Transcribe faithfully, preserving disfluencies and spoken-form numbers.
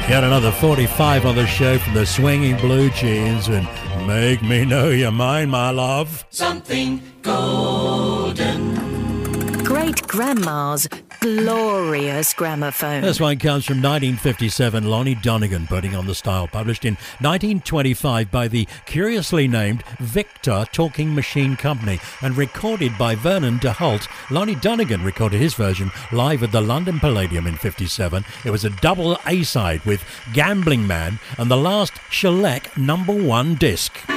Got another forty-five on the show from the Swinging Blue Jeans and Make Me Know You're Mine, My Love. Something golden. Great Grandma's glorious gramophone. This one comes from nineteen fifty-seven, Lonnie Donegan putting on the style, published in nineteen twenty-five by the curiously named Victor Talking Machine Company and recorded by Vernon DeHult. Lonnie Donegan recorded his version live at the London Palladium in fifty-seven. It was a double A-side with Gambling Man and the last shellac number one disc.